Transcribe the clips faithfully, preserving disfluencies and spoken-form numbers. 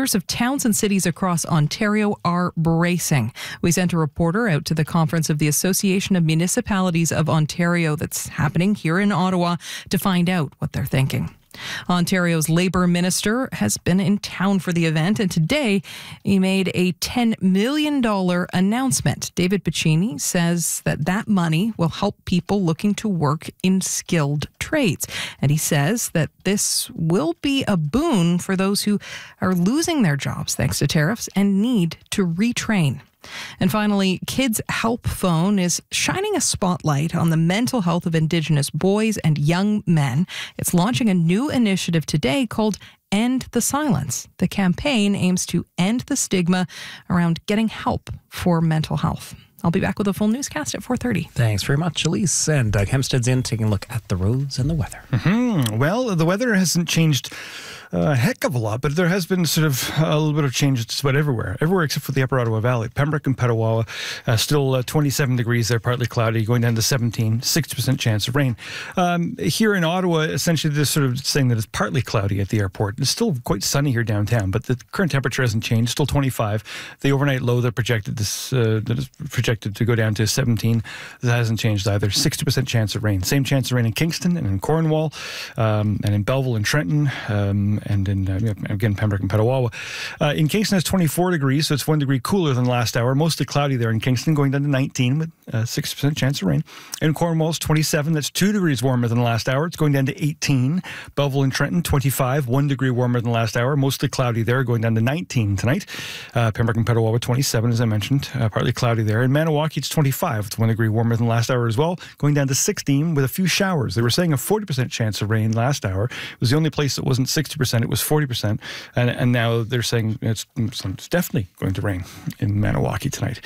mayors of towns and cities across Ontario are bracing. We sent a reporter out to the conference of the Association of Municipalities of Ontario that's happening here in Ottawa to find out what they're thinking. Ontario's Labour Minister has been in town for the event, and today he made a ten million dollars announcement. David Piccini says that that money will help people looking to work in skilled trades. And he says that this will be a boon for those who are losing their jobs thanks to tariffs and need to retrain. And finally, Kids Help Phone is shining a spotlight on the mental health of Indigenous boys and young men. It's launching a new initiative today called End the Silence. The campaign aims to end the stigma around getting help for mental health. I'll be back with a full newscast at four thirty. Thanks very much, Elise. And Doug Hemstead's in taking a look at the roads and the weather. Mm-hmm. Well, the weather hasn't changed a heck of a lot, but there has been sort of a little bit of change just about everywhere. Everywhere except for the Upper Ottawa Valley. Pembroke and Petawawa, uh, still uh, twenty-seven degrees there, partly cloudy, going down to seventeen, sixty percent chance of rain. Um, here in Ottawa, essentially they're sort of saying that it's partly cloudy at the airport. It's still quite sunny here downtown, but the current temperature hasn't changed, still twenty-five. The overnight low that projected this uh, that is projected to go down to seventeen, that hasn't changed either. sixty percent chance of rain. Same chance of rain in Kingston and in Cornwall, um, and in Belleville and Trenton, um, and in, uh, again, Pembroke and Petawawa. Uh, in Kingston, it's twenty-four degrees, so it's one degree cooler than last hour. Mostly cloudy there in Kingston, going down to nineteen with uh, sixty percent chance of rain. In Cornwall, it's twenty-seven. That's two degrees warmer than last hour. It's going down to eighteen. Belleville and Trenton, twenty-five, one degree warmer than last hour. Mostly cloudy there, going down to nineteen tonight. Uh, Pembroke and Petawawa, twenty-seven, as I mentioned, uh, partly cloudy there. In Maniwaki, it's twenty-five. It's one degree warmer than last hour as well, going down to sixteen with a few showers. They were saying a forty percent chance of rain last hour. It was the only place that wasn't sixty percent. It was forty percent. And, and now they're saying it's, it's definitely going to rain in Maniwaki tonight.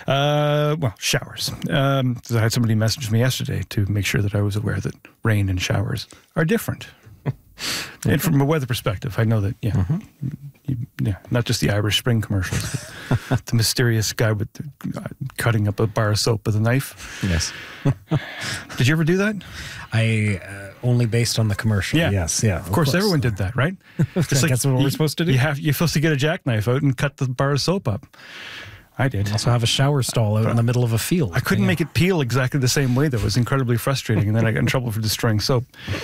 Uh, well, showers. Um, I had somebody message me yesterday to make sure that I was aware that rain and showers are different. And from a weather perspective, I know that, yeah, mm-hmm. you, yeah, not just the Irish Spring commercials, but the mysterious guy with the, uh, cutting up a bar of soap with a knife. Yes. Did you ever do that? I uh, only based on the commercial. Yeah. Yes, yeah. Of, of course, course, everyone did that, right? It's like, that's what you, we're supposed to do. You have, you're supposed to get a jackknife out and cut the bar of soap up. I did. Also have a shower stall out but in the middle of a field. I couldn't yeah. make it peel exactly the same way, though. It was incredibly frustrating, and then I got in trouble for destroying soap.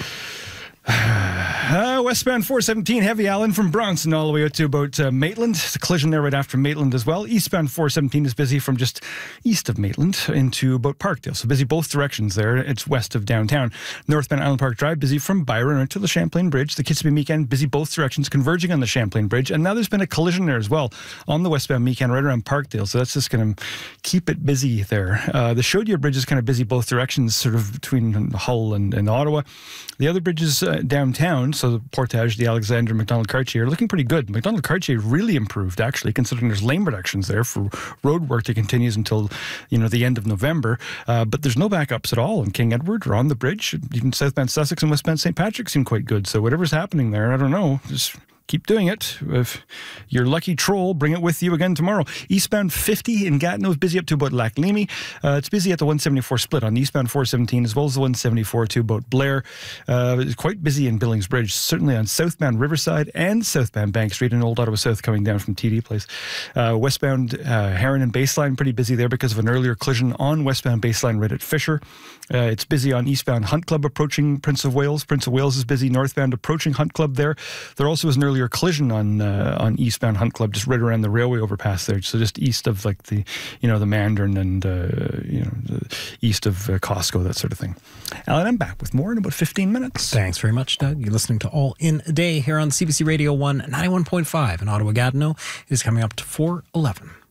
Uh, westbound four seventeen, heavy, Alan, from Bronson all the way out to about uh, Maitland. It's a collision there right after Maitland as well. Eastbound four seventeen is busy from just east of Maitland into about Parkdale. So busy both directions there. It's west of downtown. Northbound Island Park Drive, busy from Byron right to the Champlain Bridge. The Kitzbühel Meekan, busy both directions, converging on the Champlain Bridge. And now there's been a collision there as well on the westbound Meekan right around Parkdale. So that's just going to keep it busy there. Uh, the Chaudière Bridge is kind of busy both directions, sort of between Hull and, and Ottawa. The other bridges uh, downtown, so the Portage, the Alexander, McDonald Cartier, are looking pretty good. McDonald Cartier really improved, actually, considering there's lane reductions there for road work that continues until, you know, the end of November. Uh, but there's no backups at all in King Edward or on the bridge. Even southbound Sussex and westbound Saint Patrick seem quite good. So whatever's happening there, I don't know, just keep doing it. If you're lucky troll, bring it with you again tomorrow. Eastbound fifty in Gatineau is busy up to about Lac Leamy. Uh, it's busy at the one seventy-four split on eastbound four seventeen, as well as the one seventy-four to about Blair. Uh, it's quite busy in Billings Bridge, certainly on southbound Riverside and southbound Bank Street in Old Ottawa South coming down from T D Place. Uh, westbound uh, Heron and Baseline, pretty busy there because of an earlier collision on westbound Baseline right at Fisher. Uh, it's busy on eastbound Hunt Club approaching Prince of Wales. Prince of Wales is busy northbound approaching Hunt Club there. There also was an earlier collision on uh, on eastbound Hunt Club, just right around the railway overpass there, so just east of like the you know the Mandarin and uh, you know the east of uh, Costco, that sort of thing. Alan, I'm back with more in about fifteen minutes. Thanks very much, Doug. You're listening to All in a Day here on C B C Radio one ninety-one point five in Ottawa Gatineau. It is coming up to four eleven.